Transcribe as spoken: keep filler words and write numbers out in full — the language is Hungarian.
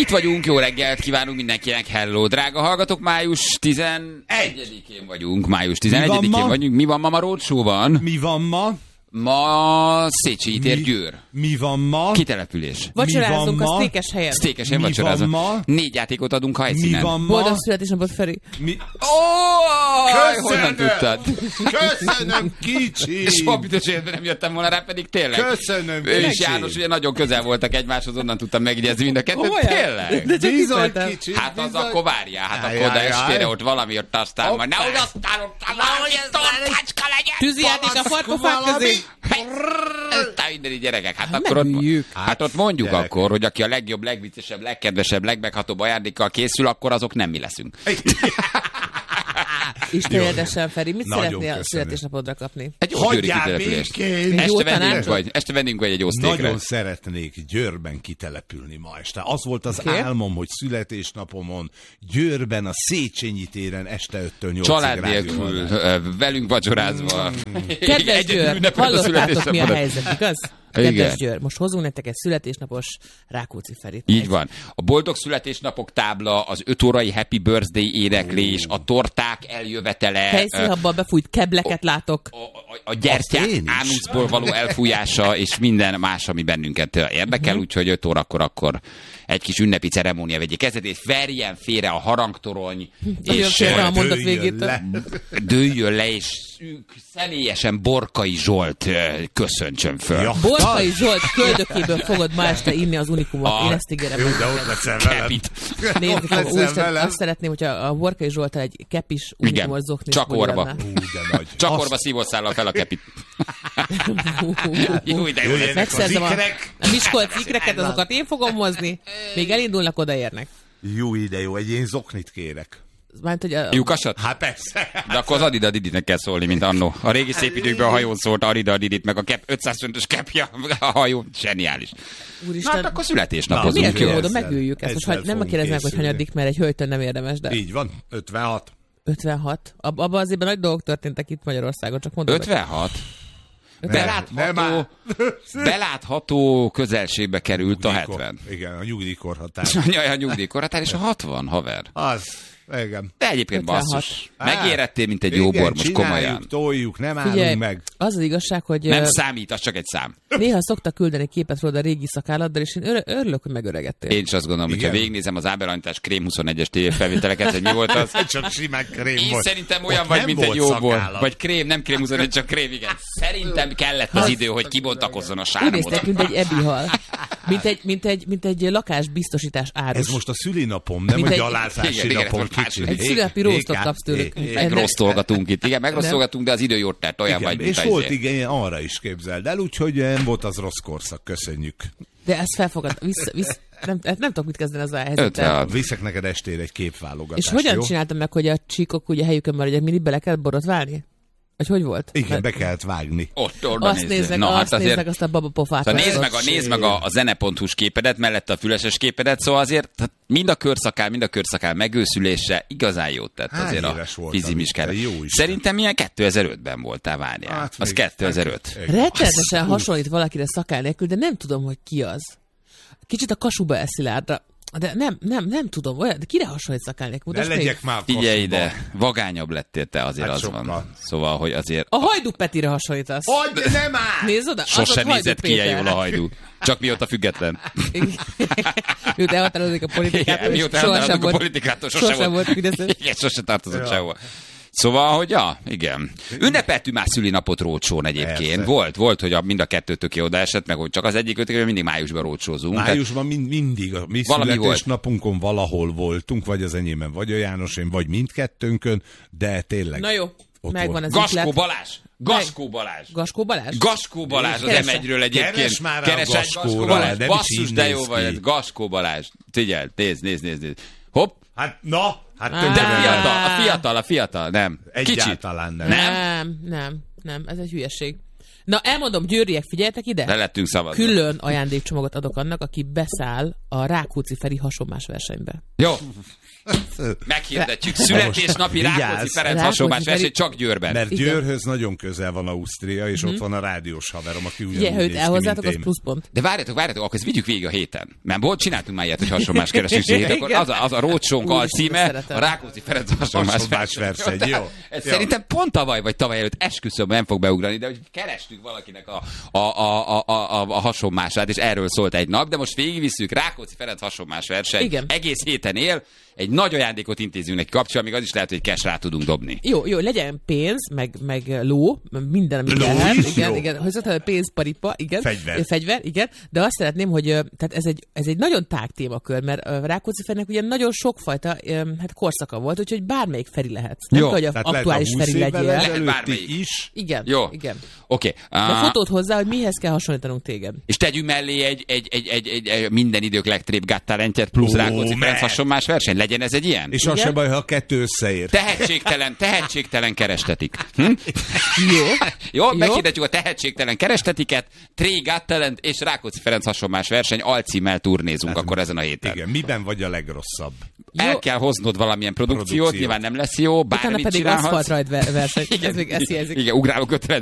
Itt vagyunk, jó reggelt kívánunk mindenkinek, hello, drága hallgatók, május tizenegyedikén vagyunk, május tizenegyedikén vagyunk, mi van ma, ma roadshow-ban? Mi van ma? Ma Széchenyi tér, Győr. Mi van ma? Kitelepülés. Vacsorázunk a sztékes helyen. Sztékes helyen vacsorázunk. Négy játékot adunk helyszínen. Mi van ma? Boldog születésnapot, Feri. Mi... Oh, honnan tudtad? Köszönöm, kicsi! Soha büdös életben nem jöttem volna rá, pedig tényleg. Köszönöm, Ő és kicsi! János ugye nagyon közel voltak egymáshoz, onnan tudtam megjegyezni mind a kettőt. Olyan? Tényleg? De csak Bizony, itt voltam. kicsi, Hát az bizony. akkor várjál, hát Jaj, akkor oda jaj, estére jaj. ott valami ott aztán majd. Nehogy aztán ott valami tortácska legyen. Tűzijáték a farpofák közé. Te mindeni gyerekek, hát Hát akkor ott, megüljük. hát ott mondjuk Gyerekek. akkor, hogy aki a legjobb, legviccesebb, legkedvesebb, legmeghatóbb ajándékkal készül, akkor azok nem mi leszünk. Istenedesen, Feri, mit Nagyon szeretnél a köszönöm. születésnapodra kapni? Egy jó győri Hagyjál kitelepülést. békén! Jó Este vendünk tanácsot? vagy, este vendünk vagy egy osztékre. Nagyon szeretnék Győrben kitelepülni ma este. Az volt az Oké. álmom, hogy születésnapomon Győrben a Széchenyi téren este öttől nyolcig Család rádió nélkül, van. ö, velünk vacsorázva. Kedves Egyedül Győr, ünnepeled a hallottátok mi a születésnapodat. helyzet, igaz? Igen. Kedves Győr, most hozunk nektek egy születésnapos Rákóczi Ferit. Így van. A boldog születésnapok tábla, az öt órai happy birthday éneklés, a torták eljövetele, Helyszínhabban befújt kebleket látok. a, a, a gyertyák Azt én is. ánuszból való elfújása, és minden más, ami bennünket érdekel, úgyhogy öt órakor akkor egy kis ünnepi ceremónia vegyék kezdetét, verjen félre a harangtorony, Nagyon és félre a ö, mondat Dőljön végétől. le. dőljön le, és ők személyesen Borkai Zsolt ö, köszöntsön föl. Ja. Borkai Zsolt köldökéből fogod ma este inni az unikumot. A- Én ezt ígérem. Jó, de neked. ott leszel velem. Kepit. Nézni Ott fogom. leszel Úristen, velem. azt szeretném, hogyha a Borkai Zsolttal egy kepis Igen, unikumot zokni. csak orba. Ú, de nagy. Csak Azt- orba szívószállal fel a kepit. Jó, de jó lesz. Jöjjenek Megszerzem a, az ikrek. a Miskolc ikreket, azokat én fogom hozni. Még elindulnak, odaérnek. Jó ide jó, egy én zoknit kérek. Mert, hogy a, Lyukasat? Hát persze. De akkor az Adida Diditnek kell szólni, mint annó. A régi szép időkben a hajón szólt Adida Didit, meg a kep, ötszáz fontos kepja a hajó. Zseniális. Na úristen, hát akkor Na, születésnapozunk. milyen Ezzel- jó módon megüljük ezt. Most ezzel ha nem fogunk kérdeznek, hogy készülni. hanyadik, mert egy hölgytől nem érdemes, de Így van, ötvenhat. ötvenhat. Ab, abban azért nagy dolgok történtek itt Magyarországon, csak mondom. hogy- ötvenhat? Nem Belátható, már. belátható közelségbe került a hetven. Igen, a nyugdíjkorhatár. Jaj, a nyugdíjkorhatár és a hatvan, haver. Az, igen. De egyébként ötvenhat. basszus. Megérettél, mint egy jó Igen, bor, most csináljuk, komolyan. toljuk, nem Figyelj, állunk meg. az az igazság, hogy Nem ö, számít, az csak egy szám. néha szoktak küldeni képet rólad a régi szakálladdal, és én ör- örülök, hogy megöregedtél. Én is azt gondolom, hogyha Igen. végignézem az Ábelanyítás Krém huszonegyes tévéfelvételeket, hogy mi volt az. Csak simán krém Én volt. szerintem olyan Ott vagy, nem mint egy volt jó bor. szakállat. Vagy krém, nem krém huszonegy, csak krém, igen. Szerintem kellett az idő, hogy kibontakozzon a Úgy sármot. néztek, mint egy ebihal. Mint egy, mint egy, mint egy lakásbiztosítás árus. Ez most a szülinapom, nem Mint a egy- gyalázási Igen, igen, napom. most más- kicsi. Egy Ég- szülinapi róstot ég- kapsz tőlük. ég- ég- Megrosztolgatunk itt. Igen, megrosztolgatunk, de az idő jót tett, olyan Igen, vagy, mint és az volt izé. igen, arra is képzeld el, úgyhogy nem volt az rossz korszak, köszönjük. De ezt felfogad, vissza, vissza, nem, nem tudok mit kezdeni ezzel a helyzettel. ötvenhat. És Viszek neked estére egy képválogatást, És hogyan jó? csináltam meg, hogy a csíkok ugye helyükön maradjanak, mindig bele kell borotválni? Vagy hogy volt? Igen, be kellett vágni. Ott, oda Azt nézzél. nézd meg, Na, azt hát nézd azért... meg azt a babapofát. Szóval nézd Ez meg, a, a nézd meg a, a zene.hu-s képedet, mellette a füleses képedet, szóval azért hát mind a körszakál, mind a körszakál megőszülése igazán jót tett Hány azért a éves voltam fizim is itt? kell. Jó Isten. Szerintem milyen kétezer-ötben voltál, várjál. Hát Az még- kétezer-öt. Rettenetesen hasonlít valakire szakál nélkül, de nem tudom, hogy ki az. Kicsit a Kasuba Eszilárdra. De nem, nem, nem tudom, olyan, de kire hasonlít szakál nélkül? Ne Mutasd meg. legyek már Figyelj kossuba. ide, vagányabb lettél te, azért Hát az sokkal. van. Szóval, hogy azért A Hajdú Petire hasonlítasz. Hogy nem áll! Nézd oda, az sose ott Hajdú nézett ki ilyen Péter. jól a hajdú. Csak mióta független. Mióta elhatározik a politikától, Igen, mióta sohasem elhatározunk a volt- politikától, sose sosem volt. volt Fideszes. Igen, sose tartozott Ja. sehova. Szóval, hogy ja, igen. Ünnepeltünk már szülinapot rócsón egyébként. Persze. Volt, volt, hogy a, mind a kettőtök oda esett, meg hogy csak az egyik ötök, mindig májusban rócsózunk. Májusban mind, mindig a mi Valami születésnapunkon valahol voltunk, vagy az enyémben, vagy a Jánosén, vagy mindkettőnkön, de tényleg. Na jó, Ott megvan volt. az Gaskó üzlet. Balázs! Gaskó Balázs! Gaskó Balázs? Gaskó Balázs az Keresse. em egyről egyébként. Keres már rá a Keres egy Gaskó Gaskóra, Balázs. nem is Basszus, így de néz jó ki. vagy, ez Gaskó Balázs. Figyelj, nézd, nézd, nézd, nézd. Hopp! Hát na, hát Á. több De Á. fiatal, a fiatal, a fiatal, nem. Kicsit. Egyáltalán nem. Nem? Nem, nem, nem, ez egy hülyeség. Na, elmondom, győriek, figyeljetek ide! Le lettünk szavazni. Külön ajándékcsomagot adok annak, aki beszáll a Rákóczi Feri hasonmás versenybe. Jó. Meghirdetjük. Születésnapi Rákóczi Ferenc hasonlás verseny csak Győrben. Mert Igen. Győrhöz nagyon közel van Ausztria, és Mhm. ott van a rádiós haverom, aki ugyanúgy Igen, ha őt néz ki, elhozzátok, mint az én. pluszpont. De várjatok, várjatok, akkor ezt vigyük végig a héten. Mert volt, csináltunk már ilyet, hogy hasonlás keresünk hét, akkor az a, az a rócsónk Úristen, alcíme, szeretem. a Rákóczi Ferenc hasonlás Hasonlás verseny. verseny, jó. Ez Jó. szerintem pont tavaly vagy tavaly előtt esküszöm, nem fog beugrani, de hogy kerestük valakinek a, a, a, a, a, a hasonmását, és erről szólt egy nap, de most végigvisszük Rákóczi Ferenc hasonmás verseny. Igen. Egész héten él, egy nagy ajándékot intézünk neki kapcsolatban, még az is lehet, hogy cash rá tudunk dobni. Jó, jó, legyen pénz, meg, meg ló, minden, amit Ló lehet. is Igen, jó. igen, hozzá pénz, paripa, igen. Fegyver. Fegyver, igen. De azt szeretném, hogy ö, tehát ez egy, ez egy nagyon tág témakör, mert ö, Rákóczi Ferinek ugye nagyon sokfajta ö, hát korszaka volt, úgyhogy bármelyik Feri lehetsz. Nem Jó, kell, hogy a Tehát lehet aktuális a húsz Feri évvel legyél. Lehet ezelőtti bármelyik. is. Igen, Jó. igen. Oké. De Okay. fotót hozzá, hogy mihez kell hasonlítanunk téged. És tegyünk mellé egy, egy, egy, egy, egy, egy minden idők legtrébb Got Talentet plusz Ó, Rákóczi Ferenc mert. hasonlás verseny. Legyen ez egy ilyen? És az Igen? se baj, ha a kettő összeér. Tehetségtelen, tehetségtelen kerestetik. Hm? Jó. Jó, Jó. meghirdetjük a tehetségtelen kerestetiket, Tré Got Talent és Rákóczi Ferenc hasonlás verseny alcímmel turnézunk akkor ezen a héten. Igen, miben vagy a legrosszabb? El Jó. kell hoznod valamilyen produkciót, Produkciót. nyilván nem lesz jó, Utána bármit pedig csinálhatsz. aszfalt rajt ver- verseny. Ez még ezt igen, jelzik. igen, ugráló kötelező